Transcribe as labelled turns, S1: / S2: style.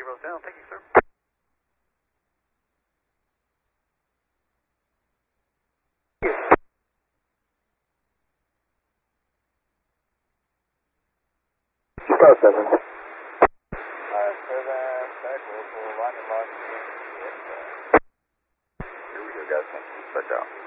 S1: zeros down. Thank you, sir.
S2: Star 7.
S3: 7, back local, line of lock.
S2: Here we go, guys. Thanks. Back out.